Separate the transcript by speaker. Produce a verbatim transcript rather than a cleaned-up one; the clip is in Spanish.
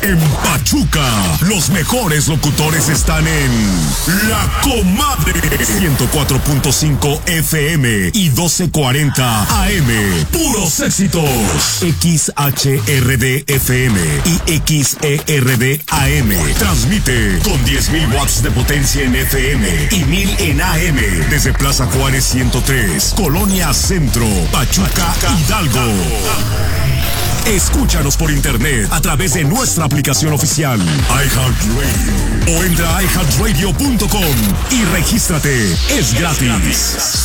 Speaker 1: En Pachuca, los mejores locutores están en La Comadre. ciento cuatro punto cinco F M y doce cuarenta A M. Puros éxitos. X H R D F M y X E R D A M. Transmite con diez mil watts de potencia en F M y mil en A M. Desde Plaza Juárez ciento tres, Colonia Centro, Pachuca, Hidalgo. Escúchanos por internet a través de nuestra aplicación oficial iHeartRadio o entra a i heart radio punto com y regístrate. Es gratis.